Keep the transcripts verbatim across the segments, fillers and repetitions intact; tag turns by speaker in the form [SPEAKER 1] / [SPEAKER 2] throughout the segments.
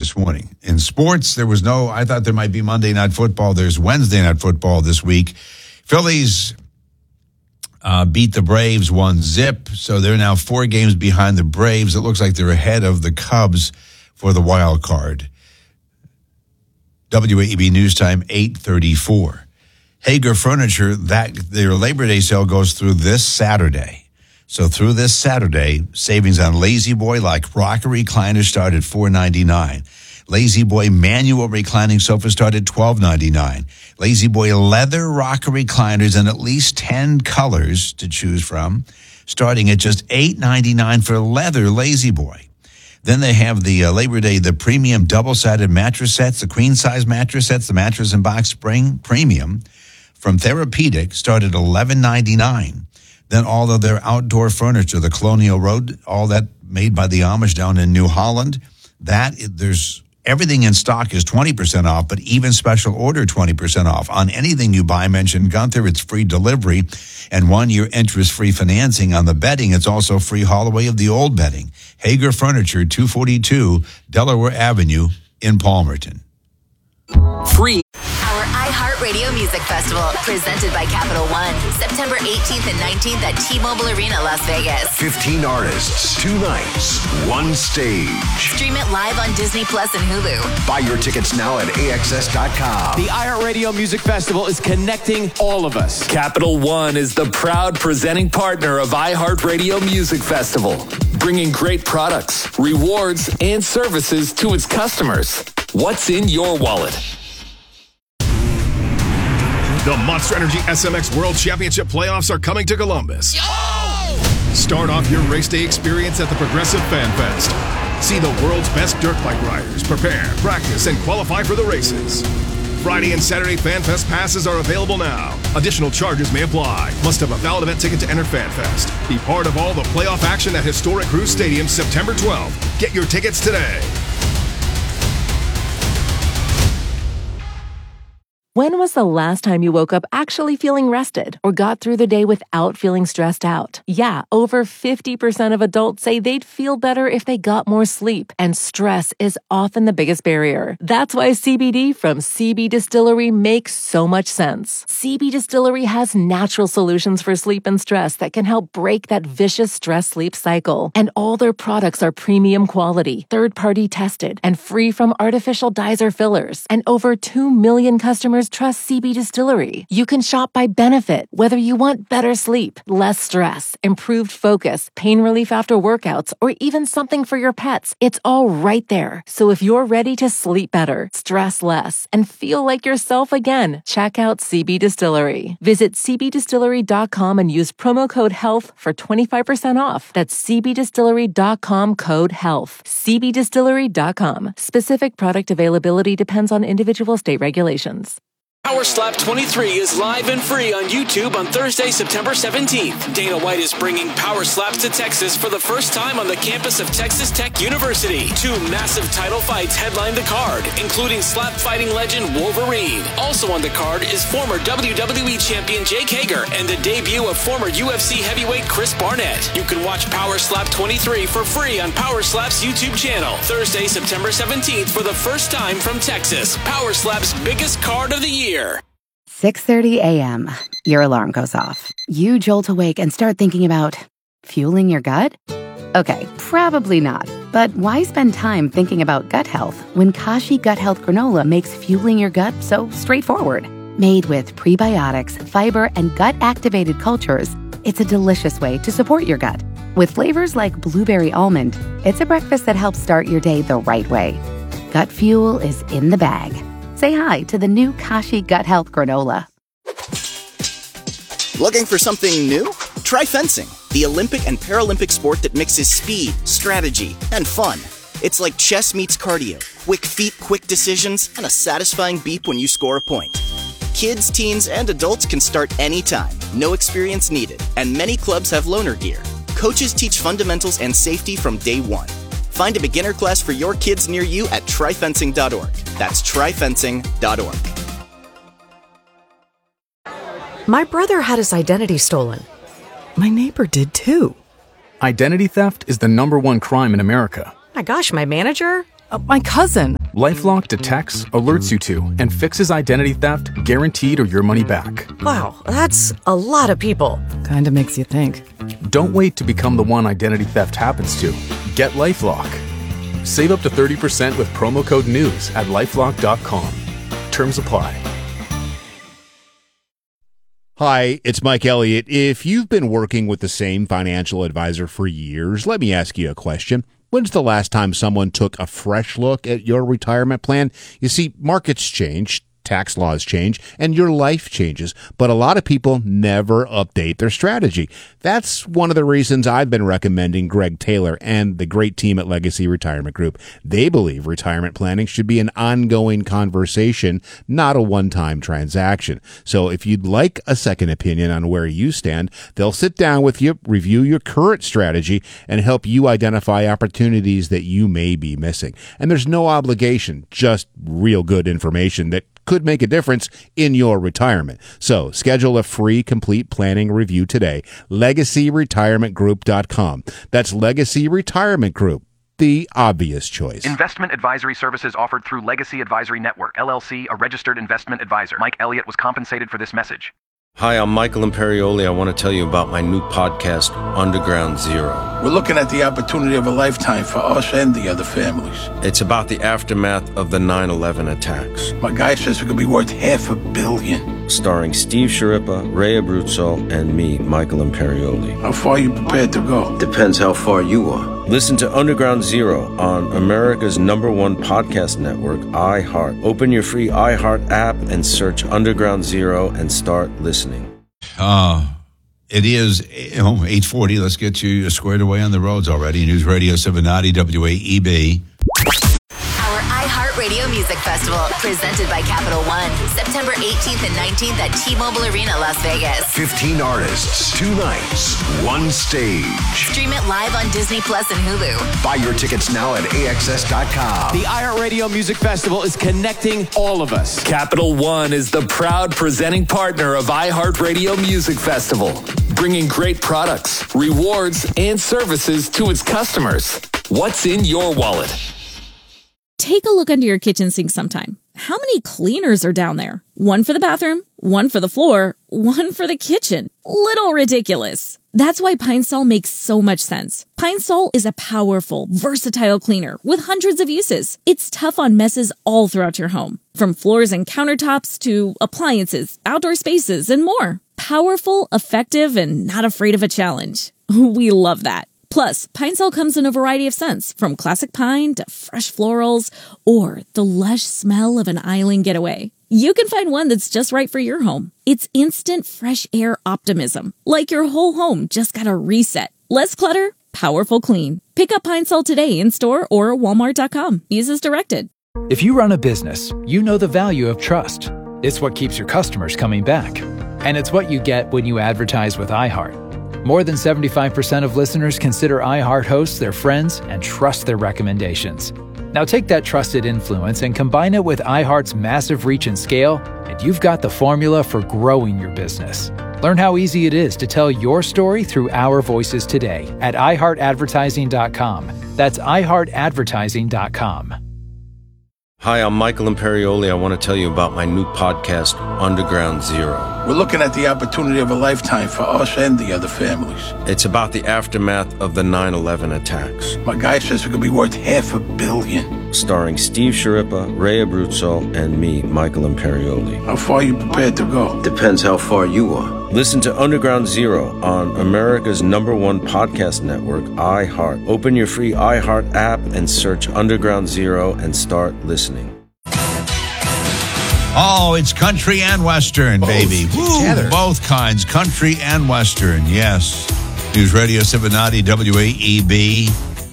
[SPEAKER 1] this morning. In sports, there was no, I thought there might be Monday Night Football. There's Wednesday Night Football this week. Phillies uh, beat the Braves one zip, so they're now four games behind the Braves. It looks like they're ahead of the Cubs for the wild card. W A E B News Time, eight thirty-four. Hager Furniture, that their Labor Day sale goes through this Saturday. So through this Saturday, savings on Lazy Boy like rocker recliners start at four ninety-nine. Lazy Boy manual reclining sofas start at twelve ninety-nine. Lazy Boy leather rocker recliners in at least ten colors to choose from, starting at just eight ninety-nine for leather Lazy Boy. Then they have the uh, Labor Day, the premium double-sided mattress sets, the queen-size mattress sets, the mattress and box spring premium from Therapeutic start at eleven ninety-nine. Then all of their outdoor furniture, the Colonial Road, all that made by the Amish down in New Holland, that there's everything in stock is twenty percent off, but even special order twenty percent off. On anything you buy, mention Gunther, it's free delivery and one-year interest-free financing. On the bedding, it's also free haul away of the old bedding. Hager Furniture, two forty-two Delaware Avenue in Palmerton.
[SPEAKER 2] Free. Our iHeartRadio Music Festival, presented by Capital One, September eighteenth and nineteenth at T-Mobile Arena, Las Vegas.
[SPEAKER 3] fifteen artists, two nights, one stage.
[SPEAKER 2] Stream it live on Disney Plus and Hulu.
[SPEAKER 3] Buy your tickets now at A X S dot com.
[SPEAKER 4] The iHeartRadio Music Festival is connecting all of us.
[SPEAKER 5] Capital One is the proud presenting partner of iHeartRadio Music Festival, bringing great products, rewards, and services to its customers. What's in your wallet?
[SPEAKER 6] The Monster Energy S M X World Championship playoffs are coming to Columbus. Yo! Start off your race day experience at the Progressive Fan Fest. See the world's best dirt bike riders prepare, practice, and qualify for the races. Friday and Saturday Fan Fest passes are available now. Additional charges may apply. Must have a valid event ticket to enter Fan Fest. Be part of all the playoff action at historic Cruise Stadium September twelfth. Get your tickets today.
[SPEAKER 7] When was the last time you woke up actually feeling rested or got through the day without feeling stressed out? Yeah, over fifty percent of adults say they'd feel better if they got more sleep, and stress is often the biggest barrier. That's why C B D from C B Distillery makes so much sense. C B Distillery has natural solutions for sleep and stress that can help break that vicious stress-sleep cycle. And all their products are premium quality, third-party tested, and free from artificial dyes or fillers. And over two million customers trust C B Distillery. You can shop by benefit, whether you want better sleep, less stress, improved focus, pain relief after workouts, or even something for your pets. It's all right there. So if you're ready to sleep better, stress less, and feel like yourself again, check out C B Distillery. Visit c b distillery dot com and use promo code HEALTH for twenty-five percent off. That's c b distillery dot com code HEALTH. c b distillery dot com. Specific product availability depends on individual state regulations.
[SPEAKER 5] Power Slap twenty-three is live and free on YouTube on Thursday, September seventeenth. Dana White is bringing Power Slaps to Texas for the first time on the campus of Texas Tech University. Two massive title fights headline the card, including slap fighting legend Wolverine. Also on the card is former W W E champion Jake Hager and the debut of former U F C heavyweight Chris Barnett. You can watch Power Slap twenty-three for free on Power Slap's YouTube channel. Thursday, September seventeenth for the first time from Texas. Power Slap's biggest card of the year.
[SPEAKER 8] six thirty a.m. Your alarm goes off. You jolt awake and start thinking about fueling your gut? Okay, probably not. But why spend time thinking about gut health when Kashi Gut Health Granola makes fueling your gut so straightforward? Made with prebiotics, fiber, and gut-activated cultures, it's a delicious way to support your gut. With flavors like blueberry almond, it's a breakfast that helps start your day the right way. Gut fuel is in the bag. Say hi to the new Kashi Gut Health Granola.
[SPEAKER 9] Looking for something new? Try fencing, the Olympic and Paralympic sport that mixes speed, strategy, and fun. It's like chess meets cardio, quick feet, quick decisions, and a satisfying beep when you score a point. Kids, teens, and adults can start anytime, no experience needed, and many clubs have loaner gear. Coaches teach fundamentals and safety from day one. Find a beginner class for your kids near you at try fencing dot org. That's try fencing dot org.
[SPEAKER 10] My brother had his identity stolen. My neighbor did too.
[SPEAKER 11] Identity theft is the number one crime in America.
[SPEAKER 10] My gosh, my manager? Uh, my cousin.
[SPEAKER 11] LifeLock detects, alerts you to, and fixes identity theft guaranteed or your money back.
[SPEAKER 10] Wow, that's a lot of people.
[SPEAKER 12] Kinda makes you think.
[SPEAKER 11] Don't wait to become the one identity theft happens to. Get LifeLock. Save up to thirty percent with promo code NEWS at lifelock dot com. Terms apply.
[SPEAKER 13] Hi, it's Mike Elliott. If you've been working with the same financial advisor for years, let me ask you a question. When's the last time someone took a fresh look at your retirement plan? You see, markets change, tax laws change, and your life changes, but a lot of people never update their strategy. That's one of the reasons I've been recommending Greg Taylor and the great team at Legacy Retirement Group. They believe retirement planning should be an ongoing conversation, not a one-time transaction. So if you'd like a second opinion on where you stand, they'll sit down with you, review your current strategy, and help you identify opportunities that you may be missing. And there's no obligation, just real good information that could make a difference in your retirement. So schedule a free complete planning review today. legacy retirement group dot com. That's Legacy Retirement Group, the obvious choice.
[SPEAKER 14] Investment advisory services offered through Legacy Advisory Network, L L C, a registered investment advisor. Mike Elliott was compensated for this message.
[SPEAKER 15] Hi, I'm Michael Imperioli. I want to tell you about my new podcast, Underground Zero.
[SPEAKER 16] We're looking at the opportunity of a lifetime for us and the other families.
[SPEAKER 15] It's about the aftermath of the nine eleven attacks.
[SPEAKER 16] My guy says it could be worth half a billion.
[SPEAKER 15] Starring Steve Sciarippa, Ray Abruzzo, and me, Michael Imperioli.
[SPEAKER 16] How far are you prepared to go?
[SPEAKER 15] Depends how far you are. Listen to Underground Zero on America's number one podcast network, iHeart. Open your free iHeart app and search Underground Zero and start listening.
[SPEAKER 1] Uh, it is you know, eight forty. Let's get you squared away on the roads already. News Radio seven ninety W A E B.
[SPEAKER 2] Our iHeartRadio Music Festival, presented by Capital One, September eighteenth and nineteenth at T-Mobile Arena, Las Vegas.
[SPEAKER 3] fifteen artists, two nights, one stage.
[SPEAKER 2] Stream it live on Disney Plus and Hulu.
[SPEAKER 3] Buy your tickets now at A X S dot com.
[SPEAKER 4] The iHeartRadio Music Festival is connecting all of us.
[SPEAKER 5] Capital One is the proud presenting partner of iHeartRadio Music Festival, bringing great products, rewards, and services to its customers. What's in your wallet?
[SPEAKER 17] Take a look under your kitchen sink sometime. How many cleaners are down there? One for the bathroom, one for the floor, one for the kitchen. Little ridiculous. That's why Pine Sol makes so much sense. Pine Sol is a powerful, versatile cleaner with hundreds of uses. It's tough on messes all throughout your home, from floors and countertops to appliances, outdoor spaces, and more. Powerful, effective, and not afraid of a challenge. We love that. Plus, Pine Sol comes in a variety of scents, from classic pine to fresh florals or the lush smell of an island getaway. You can find one that's just right for your home. It's instant fresh air optimism, like your whole home just got a reset. Less clutter, powerful clean. Pick up Pine Sol today in store or walmart dot com. Use as directed.
[SPEAKER 18] If you run a business, you know the value of trust. It's what keeps your customers coming back. And it's what you get when you advertise with iHeart. More than seventy-five percent of listeners consider iHeart hosts their friends and trust their recommendations. Now take that trusted influence and combine it with iHeart's massive reach and scale, and you've got the formula for growing your business. Learn how easy it is to tell your story through our voices today at i heart advertising dot com. That's i heart advertising dot com.
[SPEAKER 15] Hi, I'm Michael Imperioli. I want to tell you about my new podcast, Underground Zero.
[SPEAKER 16] We're looking at the opportunity of a lifetime for us and the other families.
[SPEAKER 15] It's about the aftermath of the nine eleven attacks.
[SPEAKER 16] My guy says it could be worth half a billion.
[SPEAKER 15] Starring Steve Sciarippa, Ray Abruzzo, and me, Michael Imperioli.
[SPEAKER 16] How far are you prepared to go?
[SPEAKER 15] Depends how far you are. Listen to Underground Zero on America's number one podcast network, iHeart. Open your free iHeart app and search Underground Zero and start listening.
[SPEAKER 1] Oh, it's country and western,
[SPEAKER 13] Both
[SPEAKER 1] baby.
[SPEAKER 13] together.
[SPEAKER 1] Woo, both kinds, country and western, yes. News Radio seven ninety W A E B.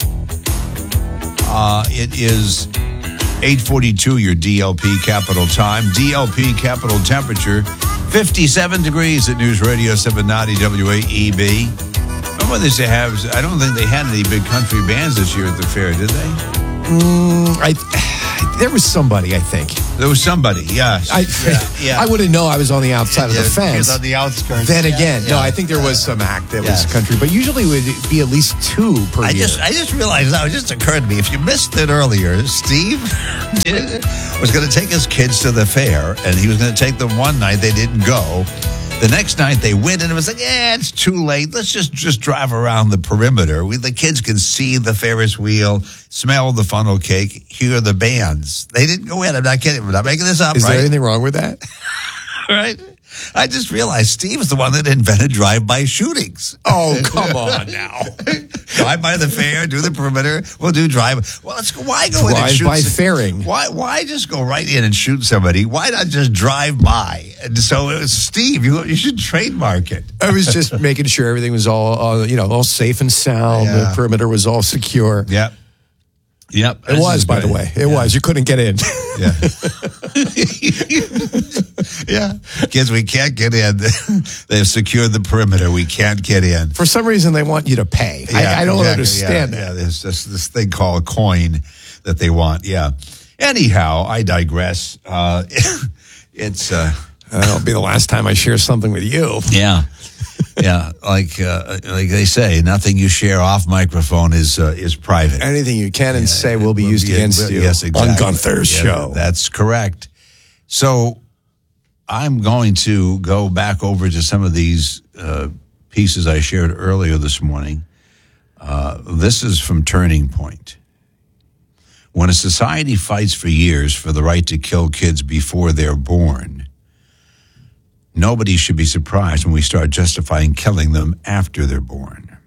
[SPEAKER 1] Uh, it is eight forty-two, your D L P capital time. D L P capital temperature, fifty-seven degrees at News Radio seven ninety W A E B. Remember this they have, I don't think they had any big country bands this year at the fair, did they?
[SPEAKER 13] Mm, I...
[SPEAKER 12] There was somebody, I think.
[SPEAKER 1] There was somebody, yes.
[SPEAKER 12] I,
[SPEAKER 1] yeah, yeah.
[SPEAKER 12] I wouldn't know I was on the outside
[SPEAKER 1] Yeah,
[SPEAKER 12] of the fence.
[SPEAKER 1] on the outskirts.
[SPEAKER 12] Then
[SPEAKER 1] Yeah,
[SPEAKER 12] again,
[SPEAKER 1] yeah,
[SPEAKER 12] no, I think there was some act that
[SPEAKER 1] Yes.
[SPEAKER 12] was country, but usually it would be at least two per
[SPEAKER 1] I
[SPEAKER 12] year.
[SPEAKER 1] just, I just realized now. It just occurred to me. If you missed it earlier, Steve did, was going to take his kids to the fair, and he was going to take them one night. They didn't go. The next night they went, and it was like, yeah, it's too late. Let's just just drive around the perimeter. We, the kids can see the Ferris wheel, smell the funnel cake, hear the bands. They didn't go in. I'm not kidding. I'm not making this up.
[SPEAKER 12] Is
[SPEAKER 1] right?
[SPEAKER 12] there anything wrong with that?
[SPEAKER 1] Right? I just realized Steve is the one that invented drive-by shootings.
[SPEAKER 12] Oh, come on now.
[SPEAKER 1] Drive by the fair, do the perimeter. We'll do drive. Well, let's go. Why go in and shoot?
[SPEAKER 12] Drive-by
[SPEAKER 1] some-
[SPEAKER 12] fairing.
[SPEAKER 1] Why? Why just go right in and shoot somebody? Why not just drive by? And so it was Steve. You you should trademark it.
[SPEAKER 12] I was just making sure everything was all, uh, you know, all safe and sound.
[SPEAKER 1] Yeah.
[SPEAKER 12] The perimeter was all secure.
[SPEAKER 1] Yep. Yep.
[SPEAKER 12] It was, by the way. It was. You couldn't get in.
[SPEAKER 1] Yeah. Yeah. Kids, we can't get in. They've secured the perimeter. We can't get in.
[SPEAKER 12] For some reason, they want you to pay. I, I don't
[SPEAKER 1] exactly.
[SPEAKER 12] understand
[SPEAKER 1] yeah,
[SPEAKER 12] that.
[SPEAKER 1] Yeah, there's this, this thing called a coin that they want. Yeah. Anyhow, I digress. Uh, it's. Uh,
[SPEAKER 12] That'll be the last time I share something with you.
[SPEAKER 1] Yeah. Yeah, like uh, like they say, nothing you share off microphone is uh, is private.
[SPEAKER 12] Anything you can and
[SPEAKER 1] Yeah,
[SPEAKER 12] say will be
[SPEAKER 1] will
[SPEAKER 12] used
[SPEAKER 1] be-
[SPEAKER 12] against
[SPEAKER 1] will-
[SPEAKER 12] you
[SPEAKER 1] yes, exactly.
[SPEAKER 12] on Gunther's
[SPEAKER 1] Yeah,
[SPEAKER 12] show.
[SPEAKER 1] That's correct. So I'm going to go back over to some of these uh, pieces I shared earlier this morning. Uh, this is from Turning Point. When a society fights for years for the right to kill kids before they're born, nobody should be surprised when we start justifying killing them after they're born.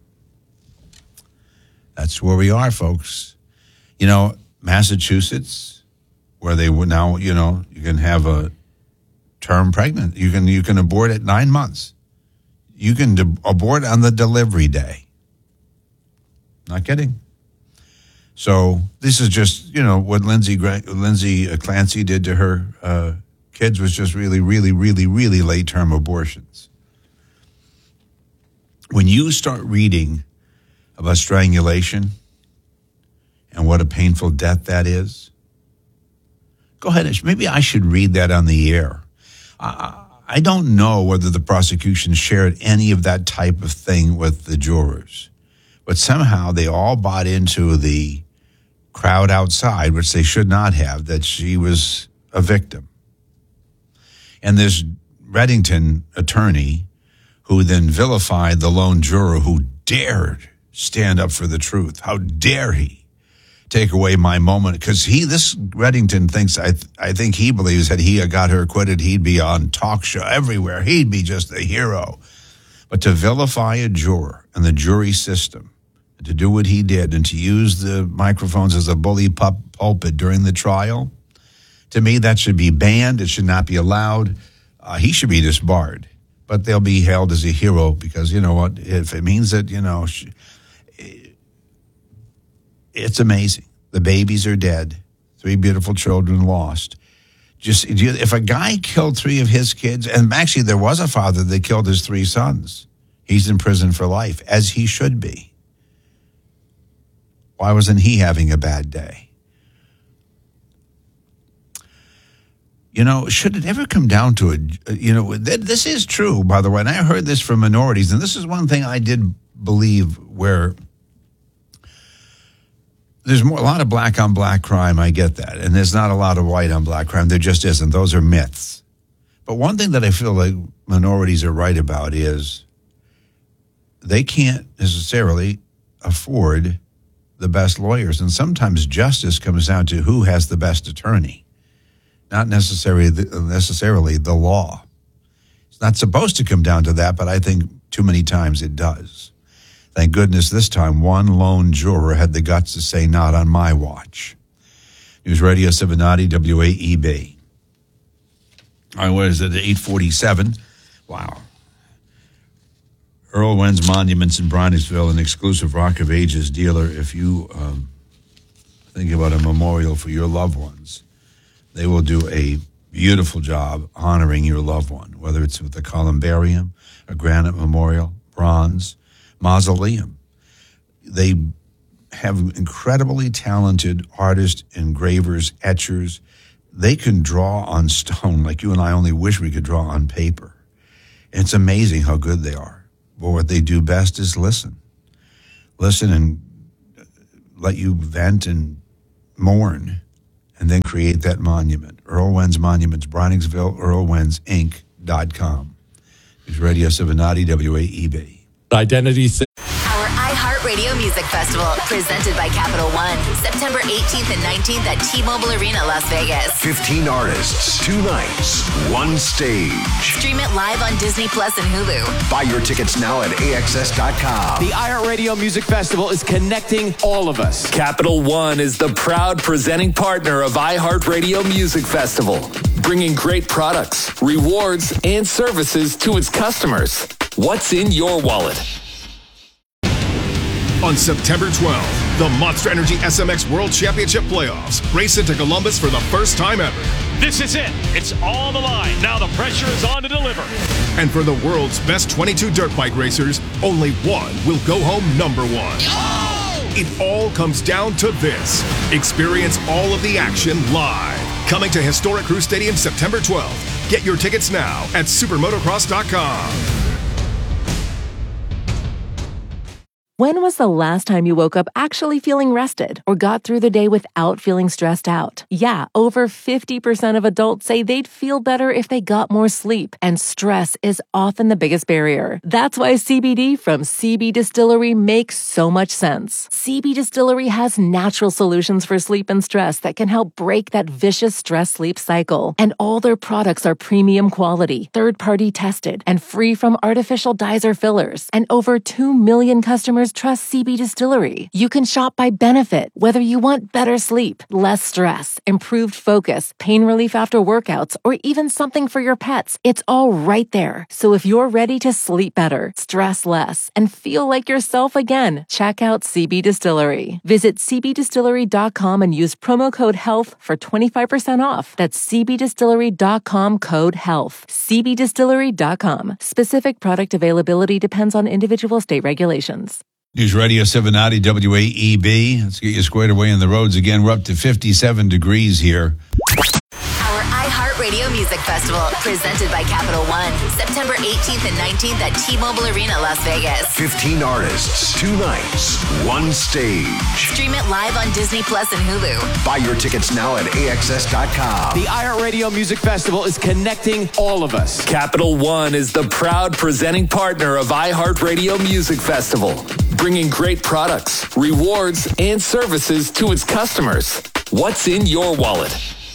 [SPEAKER 1] That's where we are, folks. You know, Massachusetts, where they would now, you know, you can have a term pregnant. You can you can abort at nine months. You can de- abort on the delivery day. Not kidding. So this is just, you know, what Lindsay Gra- Lindsay uh, Clancy did to her uh, kids was just really, really, really, really late-term abortions. When you start reading about strangulation and what a painful death that is, go ahead. And maybe I should read that on the air. I, I don't know whether the prosecution shared any of that type of thing with the jurors, but somehow they all bought into the crowd outside, which they should not have, that she was a victim. And this Reddington attorney who then vilified the lone juror who dared stand up for the truth. How dare he take away my moment? Because he, this Reddington thinks, I, th- I think he believes that he got her acquitted. He'd be on talk show everywhere. He'd be just the hero. But to vilify a juror and the jury system, to do what he did and to use the microphones as a bully pup pulpit during the trial, to me, that should be banned. It should not be allowed. Uh, he should be disbarred. But they'll be hailed as a hero because, you know what, if it means that, you know, she, it's amazing. The babies are dead. Three beautiful children lost. Just if a guy killed three of his kids, and actually there was a father that killed his three sons, he's in prison for life, as he should be. Why wasn't he having a bad day? You know, should it ever come down to a, you know, th- this is true, by the way, and I heard this from minorities, and this is one thing I did believe where there's more, a lot of black on black crime, I get that, and there's not a lot of white on black crime. There just isn't. Those are myths. But one thing that I feel like minorities are right about is they can't necessarily afford the best lawyers, and sometimes justice comes down to who has the best attorney. Not necessarily the, necessarily the law. It's not supposed to come down to that, but I think too many times it does. Thank goodness this time one lone juror had the guts to say, not on my watch. News Radio seven ninety W A E B. All right, what is it, eight forty-seven? Wow. Earl Wenz Monuments in Bryanttsville, an exclusive Rock of Ages dealer. If you um, think about a memorial for your loved ones, they will do a beautiful job honoring your loved one, whether it's with a columbarium, a granite memorial, bronze, mausoleum. They have incredibly talented artists, engravers, etchers. They can draw on stone like you and I only wish we could draw on paper. It's amazing how good they are. But what they do best is listen. Listen and let you vent and mourn, and then create that monument. Earl Wenz Monuments, Bronningsville, earl wenz inc dot com. It's Radio Cincinnati, W A E B.
[SPEAKER 19] Identity th-
[SPEAKER 2] Our iHeartRadio Music Festival, presented by Capital One, September eighteenth and nineteenth at T-Mobile Arena, Las Vegas.
[SPEAKER 3] fifteen artists, two nights, one stage.
[SPEAKER 2] Stream it live on Disney Plus and Hulu.
[SPEAKER 3] Buy your tickets now at A X S dot com.
[SPEAKER 4] The iHeartRadio Music Festival is connecting all of us.
[SPEAKER 5] Capital One is the proud presenting partner of iHeartRadio Music Festival, bringing great products, rewards, and services to its customers. What's in your wallet?
[SPEAKER 6] On September twelfth, the Monster Energy S M X World Championship Playoffs race into Columbus for the first time ever.
[SPEAKER 20] This is it. It's all the line. Now the pressure is on to deliver.
[SPEAKER 6] And for the world's best twenty-two dirt bike racers, only one will go home number one. Oh! It all comes down to this. Experience all of the action live. Coming to historic Crew Stadium September twelfth. Get your tickets now at supermotocross dot com.
[SPEAKER 7] When was the last time you woke up actually feeling rested or got through the day without feeling stressed out? Yeah, over fifty percent of adults say they'd feel better if they got more sleep, and stress is often the biggest barrier. That's why C B D from C B Distillery makes so much sense. C B Distillery has natural solutions for sleep and stress that can help break that vicious stress-sleep cycle. And all their products are premium quality, third-party tested, and free from artificial dyes or fillers. And over two million customers trust C B Distillery. You can shop by benefit, whether you want better sleep, less stress, improved focus, pain relief after workouts, or even something for your pets. It's all right there. So if you're ready to sleep better, stress less, and feel like yourself again, check out C B Distillery. Visit c b distillery dot com and use promo code HEALTH for twenty-five percent off. That's c b distillery dot com, code HEALTH. c b distillery dot com. Specific product availability depends on individual state regulations.
[SPEAKER 1] News Radio Cincinnati, W A E B. Let's get you squared away on the roads again. We're up to fifty-seven degrees here.
[SPEAKER 2] Our iHeartRadio Music Festival, presented by Capital One, September eighteenth and nineteenth at T-Mobile Arena, Las Vegas.
[SPEAKER 3] fifteen artists, two nights, one stage.
[SPEAKER 2] Stream it live on Disney Plus and Hulu.
[SPEAKER 3] Buy your tickets now at A X S dot com.
[SPEAKER 4] The iHeartRadio Music Festival is connecting all of us.
[SPEAKER 5] Capital One is the proud presenting partner of iHeartRadio Music Festival, bringing great products, rewards, and services to its customers. What's in your wallet?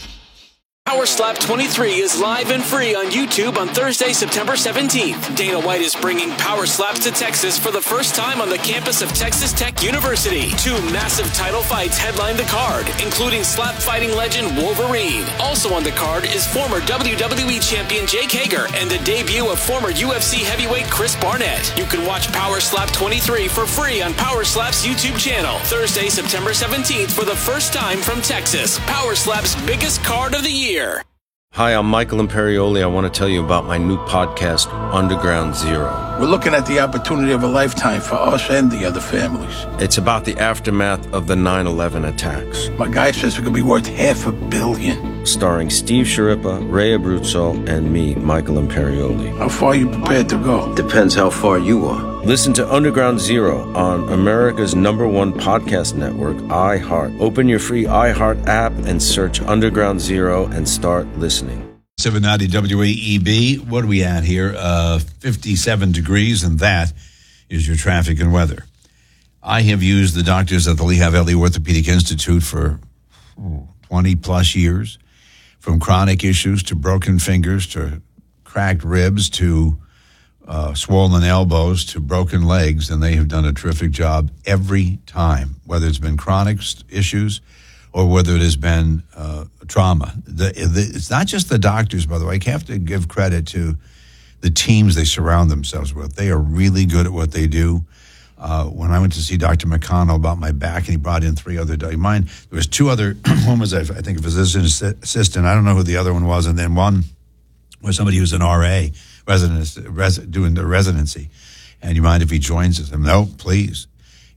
[SPEAKER 5] Power Slap twenty-three is live and free on YouTube on Thursday, September seventeenth. Dana White is bringing Power Slaps to Texas for the first time on the campus of Texas Tech University. Two massive title fights headline the card, including slap fighting legend Wolverine. Also on the card is former W W E champion Jake Hager and the debut of former U F C heavyweight Chris Barnett. You can watch Power Slap twenty-three for free on Power Slap's YouTube channel. Thursday, September seventeenth for the first time from Texas. Power Slap's biggest card of the year.
[SPEAKER 15] Hi, I'm Michael Imperioli. I want to tell you about my new podcast, Underground Zero.
[SPEAKER 16] We're looking at the opportunity of a lifetime for us and the other families.
[SPEAKER 15] It's about the aftermath of the nine eleven attacks.
[SPEAKER 16] My guy says it could be worth half a billion.
[SPEAKER 15] Starring Steve Sharippa, Ray Abruzzo, and me, Michael Imperioli.
[SPEAKER 16] How far are you prepared to go?
[SPEAKER 15] Depends how far you are. Listen to Underground Zero on America's number one podcast network, iHeart. Open your free iHeart app and search Underground Zero and start listening.
[SPEAKER 1] Cincinnati, W A E B. What are we at here? Uh, fifty-seven degrees, and that is your traffic and weather. I have used the doctors at the Lehigh Valley Orthopedic Institute for twenty plus years, from chronic issues to broken fingers to cracked ribs to uh, swollen elbows to broken legs, and they have done a terrific job every time, whether it's been chronic issues or whether it has been uh, trauma. The, the, it's not just the doctors, by the way. I have to give credit to the teams they surround themselves with. They are really good at what they do. Uh, when I went to see Doctor McConnell about my back, and he brought in three other dogs. Mine, there was two other, one was, I think, a physician assistant. I don't know who the other one was. And then one was somebody who's an R A, resident, res, doing the residency. And you mind if he joins us? And no, please.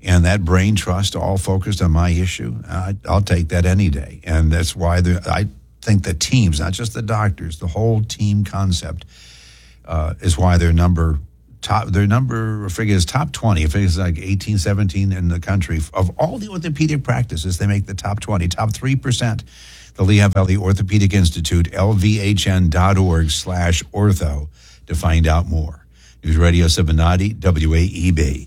[SPEAKER 1] and that brain trust all focused on my issue, I, I'll take that any day. And that's why the, I think the teams, not just the doctors, the whole team concept uh, is why they're number top. Their number, I figure, is top twenty. I figure it's like eighteen, seventeen in the country. Of all the orthopedic practices, they make the top twenty, top three percent. The Lehigh Valley Orthopedic Institute, L V H N dot org slash ortho to find out more. News Radio seven ninety, W A E B.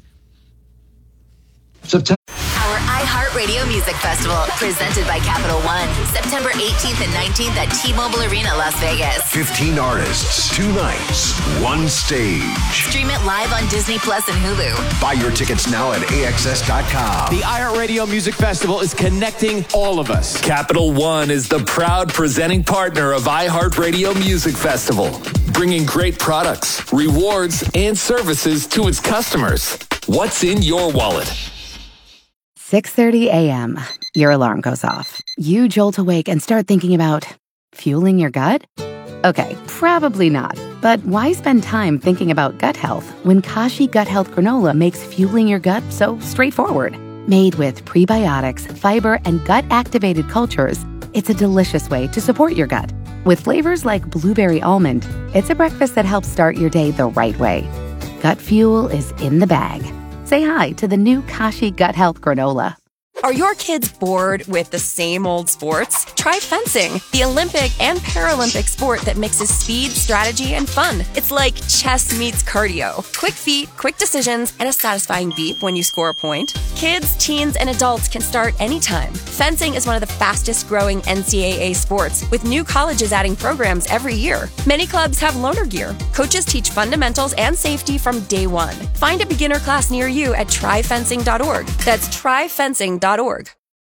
[SPEAKER 2] September. Our iHeartRadio Music Festival, presented by Capital One, September eighteenth and nineteenth at T-Mobile Arena, Las Vegas.
[SPEAKER 3] fifteen artists, two nights, one stage.
[SPEAKER 2] Stream it live on Disney Plus and Hulu.
[SPEAKER 3] Buy your tickets now at A X S dot com.
[SPEAKER 4] The iHeartRadio Music Festival is connecting all of us.
[SPEAKER 5] Capital One is the proud presenting partner of iHeartRadio Music Festival, bringing great products, rewards, and services to its customers. What's in your wallet?
[SPEAKER 8] six thirty a.m. Your alarm goes off. You jolt awake and start thinking about fueling your gut? Okay, probably not. But why spend time thinking about gut health when Kashi Gut Health Granola makes fueling your gut so straightforward? Made with prebiotics, fiber, and gut-activated cultures, it's a delicious way to support your gut. With flavors like blueberry almond, it's a breakfast that helps start your day the right way. Gut fuel is in the bag. Say hi to the new Kashi Gut Health Granola.
[SPEAKER 19] Are your kids bored with the same old sports? Try fencing, the Olympic and Paralympic sport that mixes speed, strategy, and fun. It's like chess meets cardio. Quick feet, quick decisions, and a satisfying beep when you score a point. Kids, teens, and adults can start anytime. Fencing is one of the fastest growing N C double A sports, with new colleges adding programs every year. Many clubs have loaner gear. Coaches teach fundamentals and safety from day one. Find a beginner class near you at try fencing dot org. That's try fencing dot org.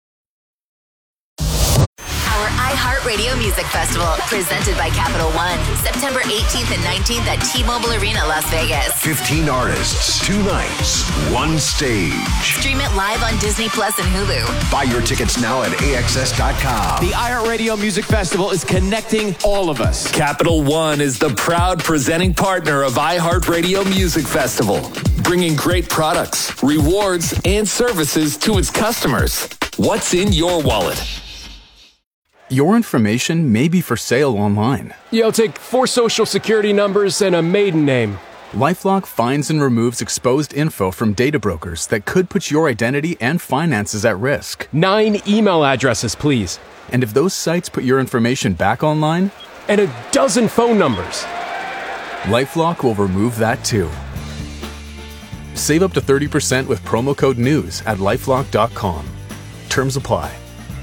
[SPEAKER 2] Our iHeartRadio Music Festival, presented by Capital One, September eighteenth and nineteenth at T-Mobile Arena, Las Vegas.
[SPEAKER 3] fifteen artists, two nights, one stage.
[SPEAKER 2] Stream it live on Disney Plus and Hulu.
[SPEAKER 3] Buy your tickets now at A X S dot com.
[SPEAKER 4] The iHeartRadio Music Festival is connecting all of us.
[SPEAKER 5] Capital One is the proud presenting partner of iHeartRadio Music Festival, bringing great products, rewards, and services to its customers. What's in your wallet?
[SPEAKER 11] Your information may be for sale online.
[SPEAKER 21] Yo, take four social security numbers and a maiden name.
[SPEAKER 11] LifeLock finds and removes exposed info from data brokers that could put your identity and finances at risk.
[SPEAKER 21] Nine email addresses, please.
[SPEAKER 11] And if those sites put your information back online?
[SPEAKER 21] And a dozen phone numbers.
[SPEAKER 11] LifeLock will remove that too. Save up to thirty percent with promo code NEWS at lifelock dot com. Terms apply.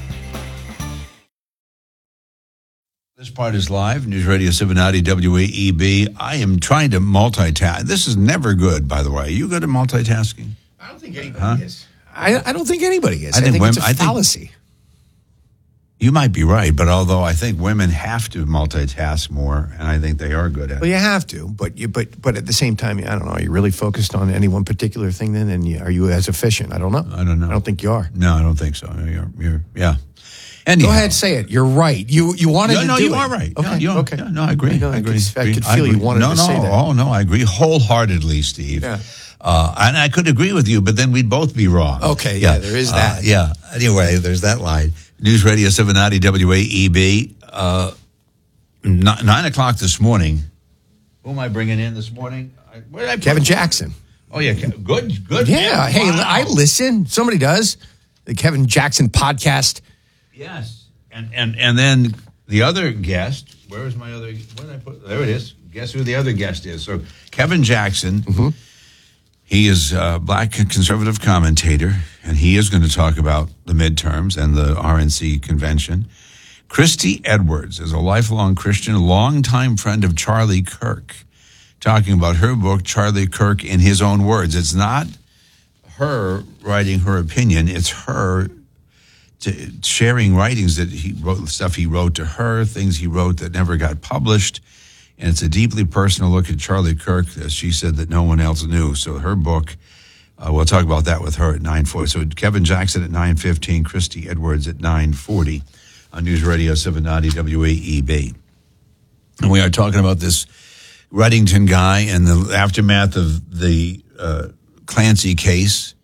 [SPEAKER 1] This part is live, News Radio seven ninety W A E B. I am trying to multitask. This is never good, by the way. Are you good at multitasking?
[SPEAKER 12] I don't think anybody
[SPEAKER 1] Huh?
[SPEAKER 12] is. I, I don't think anybody is.
[SPEAKER 1] I
[SPEAKER 12] I
[SPEAKER 1] think
[SPEAKER 12] think,
[SPEAKER 1] women-
[SPEAKER 12] it's a
[SPEAKER 1] I think-
[SPEAKER 12] fallacy.
[SPEAKER 1] You might be right, but although I think women have to multitask more, and I think they are good at
[SPEAKER 12] Well,
[SPEAKER 1] it.
[SPEAKER 12] you have to, but you but but at the same time, I don't know. Are you really focused on any one particular thing then? And you, are you as efficient? I don't know.
[SPEAKER 1] I don't know.
[SPEAKER 12] I don't think you are.
[SPEAKER 1] No, I don't think so. You're, you're yeah. Anyhow.
[SPEAKER 12] Go ahead, say it. You're right. You you wanted
[SPEAKER 1] No,
[SPEAKER 12] to
[SPEAKER 1] no,
[SPEAKER 12] do
[SPEAKER 1] you
[SPEAKER 12] it.
[SPEAKER 1] are right.
[SPEAKER 12] Okay,
[SPEAKER 1] No, you are-
[SPEAKER 12] okay.
[SPEAKER 1] yeah, no, I agree.
[SPEAKER 12] know,
[SPEAKER 1] I
[SPEAKER 12] I
[SPEAKER 1] agree.
[SPEAKER 12] could, I could
[SPEAKER 1] I
[SPEAKER 12] feel you
[SPEAKER 1] agree.
[SPEAKER 12] wanted
[SPEAKER 1] no,
[SPEAKER 12] to
[SPEAKER 1] no,
[SPEAKER 12] say that.
[SPEAKER 1] Oh, no, I agree wholeheartedly, Steve.
[SPEAKER 12] Yeah.
[SPEAKER 1] Uh, and I could agree with you, but then we'd both be wrong.
[SPEAKER 12] Okay, yeah, there is that.
[SPEAKER 1] Uh, yeah. Anyway, there's that line. News Radio seven ninety W A E B. Uh, n- nine o'clock this morning. Who am I bringing in this morning? I- Where did I put
[SPEAKER 12] Kevin Jackson.
[SPEAKER 1] Oh, yeah. Ke- Good, good.
[SPEAKER 12] Yeah.
[SPEAKER 1] man.
[SPEAKER 12] Hey,
[SPEAKER 1] Wow.
[SPEAKER 12] I listen. Somebody does. The Kevin Jackson podcast.
[SPEAKER 1] Yes. And, and, and then the other guest, where is my other, where did I put, there it is. Guess who the other guest is? So Kevin Jackson,
[SPEAKER 12] Mm-hmm.
[SPEAKER 1] he is a black conservative commentator, and he is going to talk about the midterms and the R N C convention. Christy Edwards is a lifelong Christian, longtime friend of Charlie Kirk, talking about her book, Charlie Kirk in His Own Words. It's not her writing her opinion, it's her to sharing writings that he wrote, stuff he wrote to her, things he wrote that never got published. And it's a deeply personal look at Charlie Kirk, as she said, that no one else knew. So her book, uh, we'll talk about that with her at nine forty. So Kevin Jackson at nine fifteen, Christy Edwards at nine forty on News Radio seven ninety W A E B. And we are talking about this Reddington guy and the aftermath of the uh, Clancy case.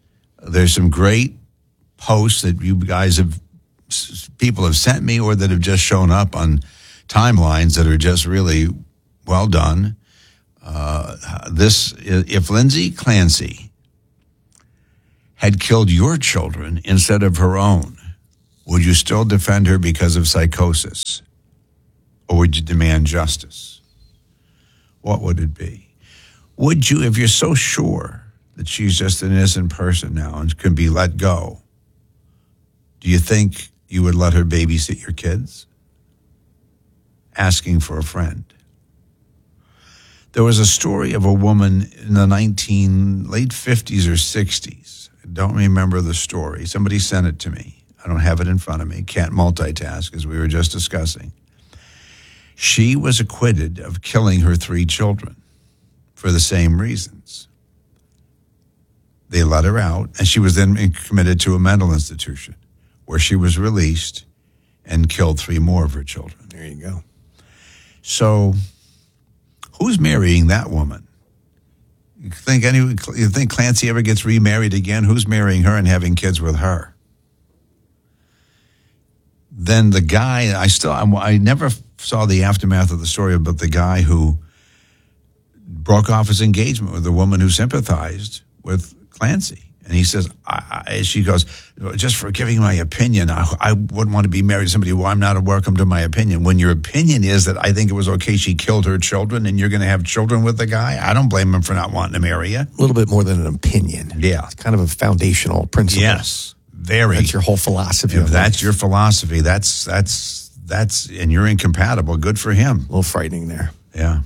[SPEAKER 1] There's some great posts that you guys have, people have sent me or that have just shown up on timelines that are just really well done. Uh, this, if Lindsay Clancy had killed your children instead of her own, would you still defend her because of psychosis? Or would you demand justice? What would it be? Would you, if you're so sure that she's just an innocent person now and can be let go, do you think you would let her babysit your kids? Asking for a friend. There was a story of a woman in the nineteen late fifties or sixties. I don't remember the story. Somebody sent it to me. I don't have it in front of me. Can't multitask, as we were just discussing. She was acquitted of killing her three children for the same reasons. They let her out, and she was then committed to a mental institution where she was released and killed three more of her children.
[SPEAKER 12] There you go.
[SPEAKER 1] So, who's marrying that woman? You think any? You think Clancy ever gets remarried again? Who's marrying her and having kids with her? Then the guy, I still, I never saw the aftermath of the story about the guy who broke off his engagement with the woman who sympathized with Clancy. And he says, I, I, she goes, just for giving my opinion, I, I wouldn't want to be married to somebody who I'm not welcome to my opinion. When your opinion is that I think it was okay she killed her children and you're going to have children with the guy, I don't blame him for not wanting to marry you.
[SPEAKER 12] A little bit more than an opinion.
[SPEAKER 1] Yeah.
[SPEAKER 12] It's kind of a foundational principle.
[SPEAKER 1] Yes, very.
[SPEAKER 12] That's your whole philosophy.
[SPEAKER 1] If that's your philosophy, that's, that's, that's, and you're incompatible, good for him.
[SPEAKER 12] A little frightening there.
[SPEAKER 1] Yeah.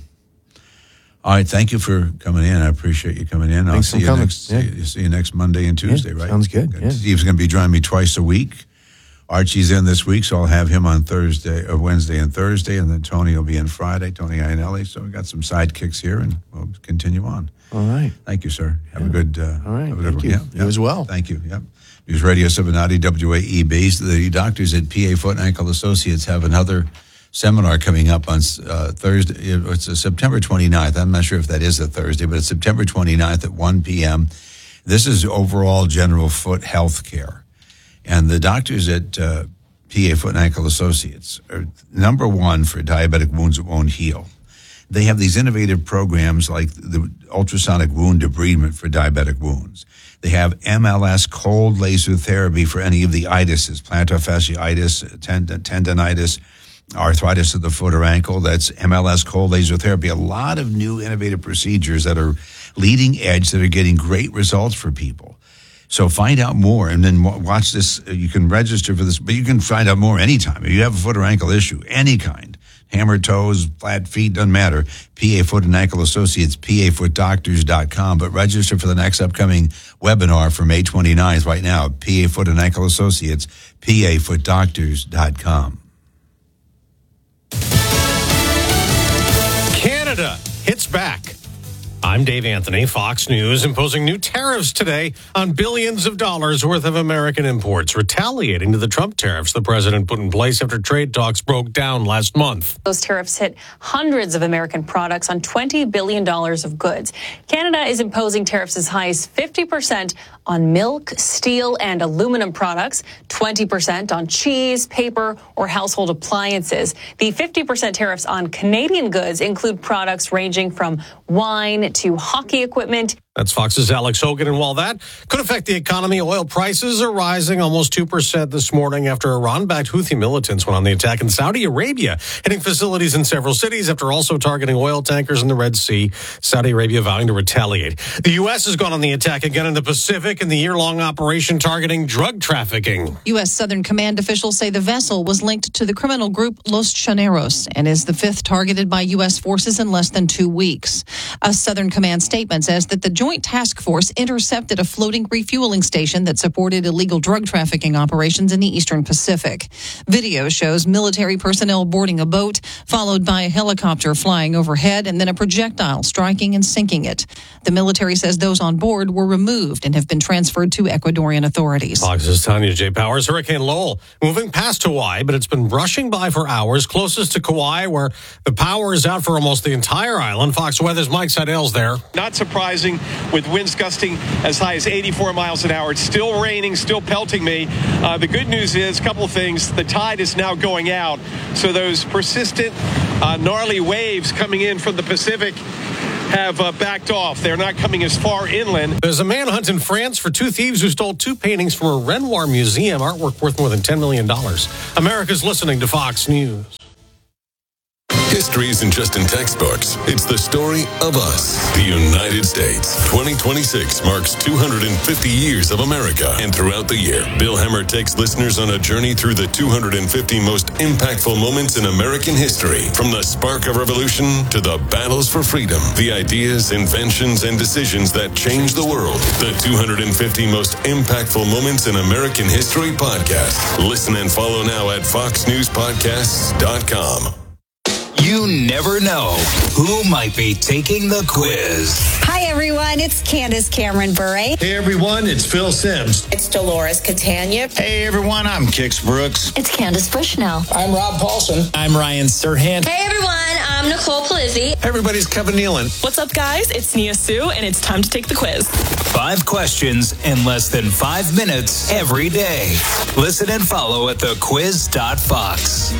[SPEAKER 1] All right, thank you for coming in. I appreciate you coming in. I'll
[SPEAKER 12] Thanks
[SPEAKER 1] see
[SPEAKER 12] for
[SPEAKER 1] you
[SPEAKER 12] coming.
[SPEAKER 1] next.
[SPEAKER 12] Yeah.
[SPEAKER 1] See, see you next Monday and Tuesday,
[SPEAKER 12] Yeah,
[SPEAKER 1] right?
[SPEAKER 12] sounds good. Yeah.
[SPEAKER 1] Steve's going to be joining me twice a week. Archie's in this week, so I'll have him on Thursday or Wednesday and Thursday, and then Tony will be in Friday. Tony Iannelli. So we got some sidekicks here, and we'll continue on.
[SPEAKER 12] All right.
[SPEAKER 1] Thank you, sir. Have a good. Uh,
[SPEAKER 12] All right.
[SPEAKER 1] Have a good
[SPEAKER 12] Thank
[SPEAKER 1] one.
[SPEAKER 12] you.
[SPEAKER 1] Yeah,
[SPEAKER 12] You
[SPEAKER 1] yeah.
[SPEAKER 12] as well.
[SPEAKER 1] Thank you. Yep. News Radio Cincinnati, W A E B. The doctors at P A Foot and Ankle Associates have another seminar coming up on uh, Thursday. It's uh, September twenty-ninth. I'm not sure if that is a Thursday, but it's September twenty-ninth at one p.m. This is overall general foot health care. And the doctors at uh, P A Foot and Ankle Associates are number one for diabetic wounds that won't heal. They have these innovative programs like the ultrasonic wound debridement for diabetic wounds. They have M L S cold laser therapy for any of the itises, plantar fasciitis, tendon, tendonitis, arthritis of the foot or ankle. That's M L S cold laser therapy. A lot of new innovative procedures that are leading edge that are getting great results for people. So find out more and then watch this. You can register for this, but you can find out more anytime. If you have a foot or ankle issue, any kind, hammer toes, flat feet, doesn't matter. P A Foot and Ankle Associates, P A foot doctors dot com. But register for the next upcoming webinar for May twenty-ninth right now. P A Foot and Ankle Associates, P A foot doctors dot com.
[SPEAKER 9] Canada hits back. I'm Dave Anthony, Fox News, imposing new tariffs today on billions of dollars worth of American imports, retaliating to the Trump tariffs the president put in place after trade talks broke down last month.
[SPEAKER 22] Those tariffs hit hundreds of American products on twenty billion dollars of goods. Canada is imposing tariffs as high as fifty percent on milk, steel, and aluminum products, twenty percent on cheese, paper, or household appliances. The fifty percent tariffs on Canadian goods include products ranging from wine to hockey equipment.
[SPEAKER 9] That's Fox's Alex Hogan. And while that could affect the economy, oil prices are rising almost two percent this morning after Iran-backed Houthi militants went on the attack in Saudi Arabia, hitting facilities in several cities after also targeting oil tankers in the Red Sea. Saudi Arabia vowing to retaliate. The U S has gone on the attack again in the Pacific in the year-long operation targeting drug trafficking.
[SPEAKER 23] U S Southern Command officials say the vessel was linked to the criminal group Los Chaneros and is the fifth targeted by U S forces in less than two weeks. A Southern Command statement says that the Joint Task Force intercepted a floating refueling station that supported illegal drug trafficking operations in the Eastern Pacific. Video shows military personnel boarding a boat, followed by a helicopter flying overhead and then a projectile striking and sinking it. The military says those on board were removed and have been transferred to Ecuadorian authorities.
[SPEAKER 9] Fox's Tanya J. Powers. Hurricane Lowell moving past Hawaii, but it's been brushing by for hours, closest to Kauai, where the power is out for almost the entire island. Fox Weather's Mike Seidel's there.
[SPEAKER 24] Not surprising
[SPEAKER 10] with winds gusting as high as eighty-four miles an hour. It's still raining, still pelting me. Uh, the good news is a couple of things. The tide is now going out, so those persistent, uh, gnarly waves coming in from the Pacific have uh, backed off. They're not coming as far inland.
[SPEAKER 9] There's a manhunt in France for two thieves who stole two paintings from a Renoir museum, artwork worth more than ten million dollars. America's listening to Fox News.
[SPEAKER 14] History isn't just in textbooks. It's the story of us, the United States. twenty twenty-six marks two hundred fifty years of America. And throughout the year, Bill Hemmer takes listeners on a journey through the two hundred fifty most impactful moments in American history. From the spark of revolution to the battles for freedom, the ideas, inventions, and decisions that changed the world. The two hundred fifty most impactful moments in American history podcast. Listen and follow now at fox news podcasts dot com.
[SPEAKER 17] You never know who might be taking the quiz.
[SPEAKER 24] Hi, everyone. It's Candace Cameron Bure.
[SPEAKER 25] Hey, everyone. It's Phil Sims.
[SPEAKER 24] It's Dolores Catania.
[SPEAKER 17] Hey, everyone. I'm Kix Brooks.
[SPEAKER 24] It's Candace Bushnell.
[SPEAKER 25] I'm Rob Paulson.
[SPEAKER 17] I'm Ryan Serhant.
[SPEAKER 26] Hey, everyone. I'm Nicole Palizzi.
[SPEAKER 25] Hey, everybody's Kevin Nealon.
[SPEAKER 27] What's up, guys? It's Nia Sue, and it's time to take the quiz.
[SPEAKER 17] Five questions in less than five minutes every day. Listen and follow at the quiz dot fox.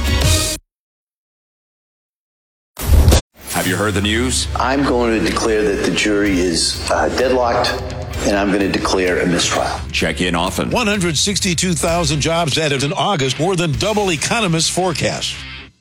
[SPEAKER 28] Have you heard the news?
[SPEAKER 29] I'm going to declare that the jury is uh, deadlocked, and I'm going to declare a mistrial.
[SPEAKER 28] Check in often.
[SPEAKER 30] one hundred sixty-two thousand jobs added in August, more than double economists' forecast.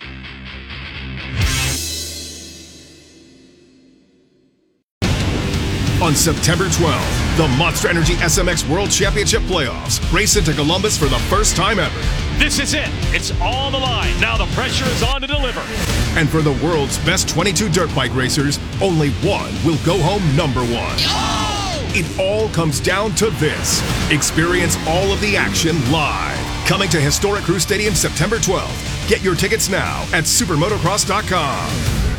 [SPEAKER 6] On September twelfth, the Monster Energy S M X World Championship Playoffs race into Columbus for the first time ever.
[SPEAKER 20] This is it. It's all on the line. Now the pressure is on to deliver.
[SPEAKER 6] And for the world's best twenty-two dirt bike racers, only one will go home number one. Oh! It all comes down to this. Experience all of the action live. Coming to historic Crew Stadium September twelfth. Get your tickets now at supermotocross dot com.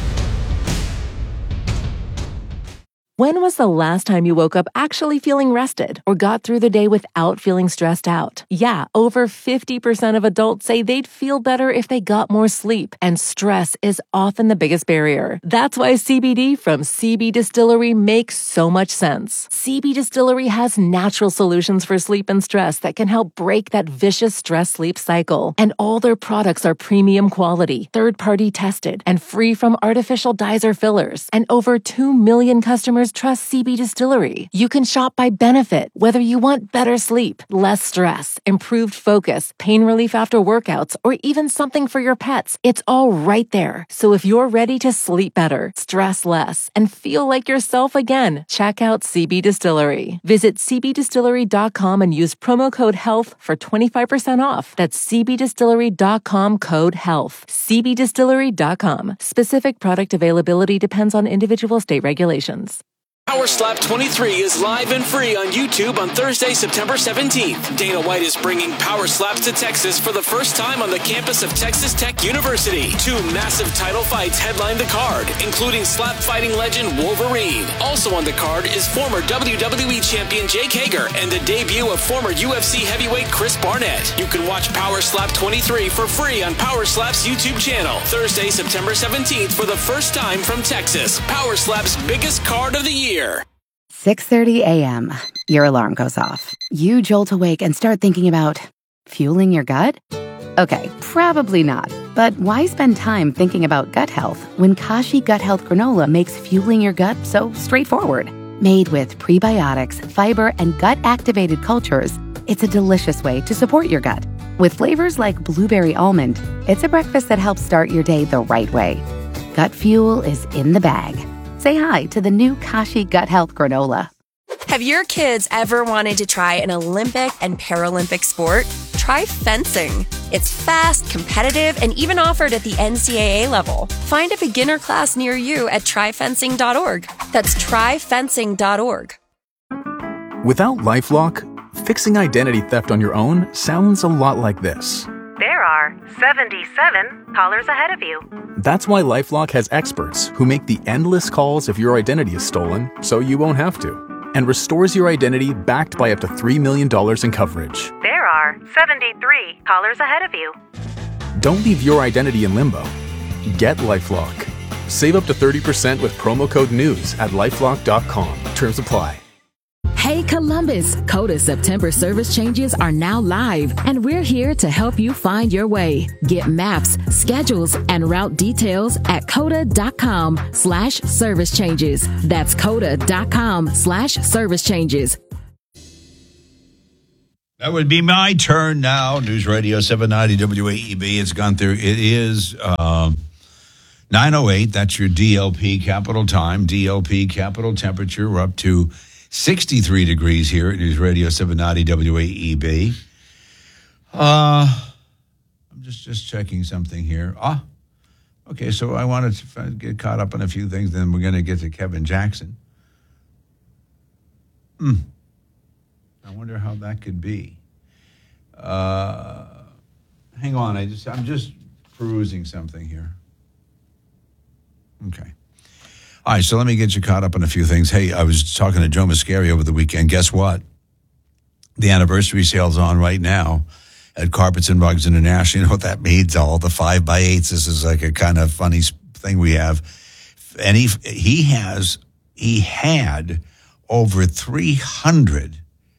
[SPEAKER 7] When was the last time you woke up actually feeling rested or got through the day without feeling stressed out? Yeah, over fifty percent of adults say they'd feel better if they got more sleep, and stress is often the biggest barrier. That's why C B D from C B Distillery makes so much sense. C B Distillery has natural solutions for sleep and stress that can help break that vicious stress-sleep cycle. And all their products are premium quality, third-party tested, and free from artificial dyes or fillers. And over two million customers trust C B Distillery. You can shop by benefit, whether you want better sleep, less stress, improved focus, pain relief after workouts, or even something for your pets. It's all right there. So if you're ready to sleep better, stress less, and feel like yourself again, check out C B Distillery. Visit c b distillery dot com and use promo code HEALTH for twenty-five percent off. That's c b distillery dot com code HEALTH. c b distillery dot com. Specific product availability depends on individual state regulations.
[SPEAKER 5] Power Slap twenty-three is live and free on YouTube on Thursday, September seventeenth. Dana White is bringing Power Slaps to Texas for the first time on the campus of Texas Tech University. Two massive title fights headline the card, including slap fighting legend Wolverine. Also on the card is former W W E champion Jake Hager and the debut of former U F C heavyweight Chris Barnett. You can watch Power Slap twenty-three for free on Power Slap's YouTube channel. Thursday, September seventeenth for the first time from Texas. Power Slap's biggest card of the year.
[SPEAKER 8] six thirty a.m. Your alarm goes off. You jolt awake and start thinking about fueling your gut? Okay, probably not. But why spend time thinking about gut health when Kashi Gut Health Granola makes fueling your gut so straightforward? Made with prebiotics, fiber, and gut-activated cultures, it's a delicious way to support your gut. With flavors like blueberry almond, it's a breakfast that helps start your day the right way. Gut fuel is in the bag. Say hi to the new Kashi Gut Health Granola.
[SPEAKER 19] Have your kids ever wanted to try an Olympic and Paralympic sport? Try fencing. It's fast, competitive, and even offered at the N C double A level. Find a beginner class near you at try fencing dot org. That's try fencing dot org.
[SPEAKER 11] Without LifeLock, fixing identity theft on your own sounds a lot like this.
[SPEAKER 31] There are seventy-seven callers ahead of you.
[SPEAKER 11] That's why LifeLock has experts who make the endless calls if your identity is stolen so you won't have to, and restores your identity backed by up to three million dollars in coverage.
[SPEAKER 31] There are seventy-three callers ahead of you.
[SPEAKER 11] Don't leave your identity in limbo. Get LifeLock. Save up to thirty percent with promo code NEWS at lifelock dot com. Terms apply.
[SPEAKER 1] Hey Columbus, Coda September service changes are now live, and we're here to help you find your way. Get maps, schedules, and route details at coda.com slash service changes. That's coda.com slash service changes.
[SPEAKER 2] That would be my turn now. News Radio seven ninety W A E B. It's gone through. It is um, nine oh eight. That's your D L P capital time. D L P capital temperature. We're up to sixty-three degrees here at News Radio seven ninety W A E B. Uh, I'm just, just checking something here. Ah, okay, so I wanted to get caught up on a few things, then we're going to get to Kevin Jackson. Hmm. I wonder how that could be. Uh, hang on, I just, I'm just perusing something here. Okay. All right, so let me get you caught up on a few things. Hey, I was talking to Joe Mascari over the weekend. Guess what? The anniversary sale's on right now at Carpets and Rugs International. You know what that means? All the five by eights. This is like a kind of funny thing we have. And he, he has, he had over three hundred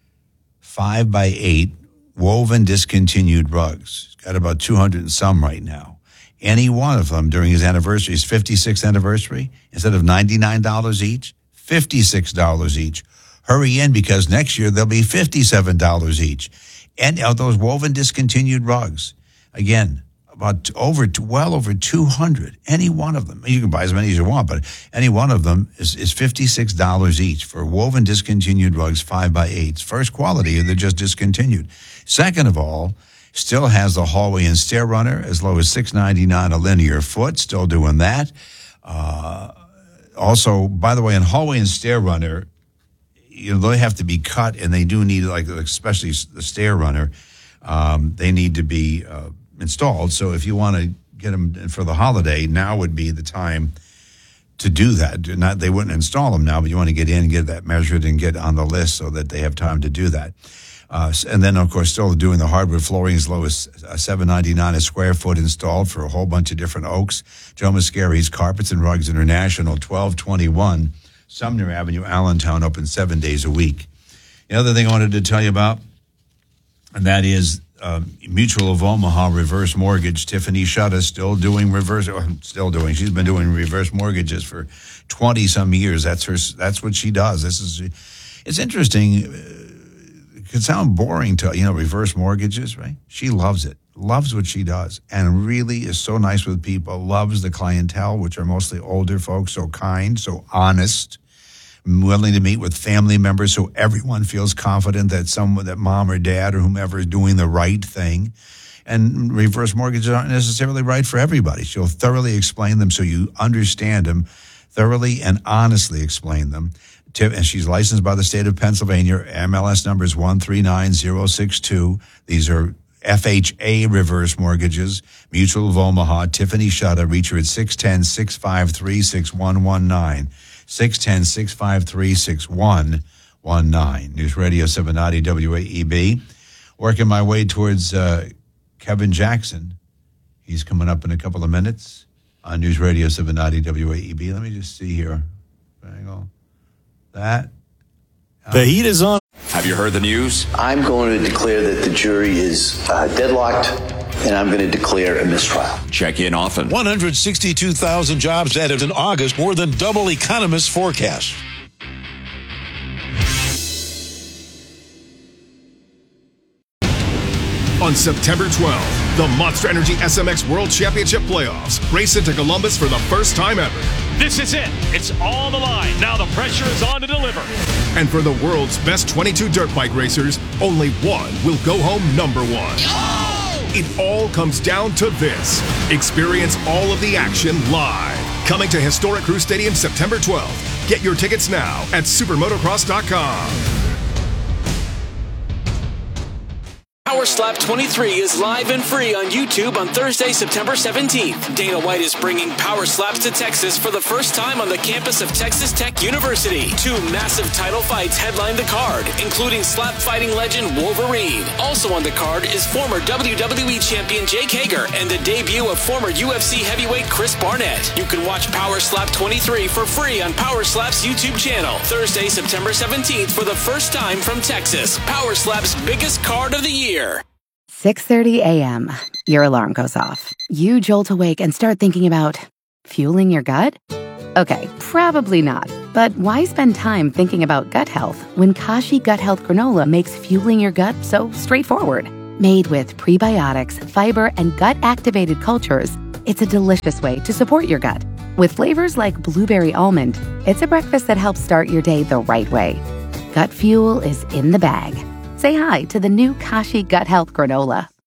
[SPEAKER 2] five by eight woven discontinued rugs. He's got about two hundred and some right now. Any one of them during his anniversary, his fifty-sixth anniversary, instead of ninety-nine dollars each, fifty-six dollars each. Hurry in because next year they'll be fifty-seven dollars each. And uh, those woven discontinued rugs, again, about over, well over two hundred. Any one of them. You can buy as many as you want, but any one of them is, is fifty-six dollars each for woven discontinued rugs, five by eights. First quality, they're just discontinued. Second of all, still has the hallway and stair runner as low as six ninety-nine a linear foot. Still doing that. Uh, also, by the way, in hallway and stair runner, you know, they have to be cut, and they do need, like, especially the stair runner, um, they need to be uh, installed. So if you want to get them for the holiday, now would be the time to do that. Not, they wouldn't install them now, but you want to get in, get that measured, and get on the list so that they have time to do that. Uh, and then, of course, still doing the hardwood flooring as low as seven ninety-nine a square foot installed for a whole bunch of different oaks. Joe Mascari's Carpets and Rugs International, twelve twenty-one Sumner Avenue, Allentown, open seven days a week. The other thing I wanted to tell you about, and that is um, Mutual of Omaha Reverse Mortgage. Tiffany Shutter still doing reverse, or still doing, she's been doing reverse mortgages for twenty-some years. That's her. That's what she does. This is, it's interesting. It could sound boring to, you know, reverse mortgages, right? She loves it, loves what she does, and really is so nice with people, loves the clientele, which are mostly older folks, so kind, so honest, willing to meet with family members so everyone feels confident that someone, that mom or dad or whomever is doing the right thing. And reverse mortgages aren't necessarily right for everybody. She'll thoroughly explain them so you understand them, thoroughly and honestly explain them. And she's licensed by the state of Pennsylvania. M L S number is one three nine zero six two. These are F H A reverse mortgages. Mutual of Omaha, Tiffany Shutter. Reach her at six one zero, six five three, six one one nine. six one zero, six five three, six one one nine. News Radio seven ninety W A E B. Working my way towards uh, Kevin Jackson. He's coming up in a couple of minutes on News Radio seven ninety W A E B. Let me just see here. Hang on. That.
[SPEAKER 28] The heat is on. Have you heard the news?
[SPEAKER 29] I'm going to declare that the jury is uh, deadlocked, and I'm going to declare a mistrial.
[SPEAKER 28] Check in often.
[SPEAKER 30] one hundred sixty-two thousand jobs added in August, more than double economists' forecast.
[SPEAKER 6] On September twelfth, the Monster Energy S M X World Championship Playoffs race into Columbus for the first time ever.
[SPEAKER 20] This is it. It's on the line. Now the pressure is on to deliver.
[SPEAKER 6] And for the world's best twenty-two dirt bike racers, only one will go home number one. Oh! It all comes down to this. Experience all of the action live. Coming to historic Crew Stadium September twelfth. Get your tickets now at supermotocross dot com.
[SPEAKER 5] Power Slap twenty-three is live and free on YouTube on Thursday, September seventeenth. Dana White is bringing Power Slaps to Texas for the first time on the campus of Texas Tech University. Two massive title fights headline the card, including slap fighting legend Wolverine. Also on the card is former W W E champion Jake Hager and the debut of former U F C heavyweight Chris Barnett. You can watch Power Slap twenty-three for free on Power Slap's YouTube channel Thursday, September seventeenth for the first time from Texas. Power Slap's biggest card of the year.
[SPEAKER 8] six thirty a.m. Your alarm goes off. You jolt awake and start thinking about fueling your gut? Okay, probably not. But why spend time thinking about gut health when Kashi Gut Health Granola makes fueling your gut so straightforward? Made with prebiotics, fiber, and gut-activated cultures, it's a delicious way to support your gut. With flavors like blueberry almond, it's a breakfast that helps start your day the right way. Gut fuel is in the bag. Say hi to the new Kashi Gut Health Granola.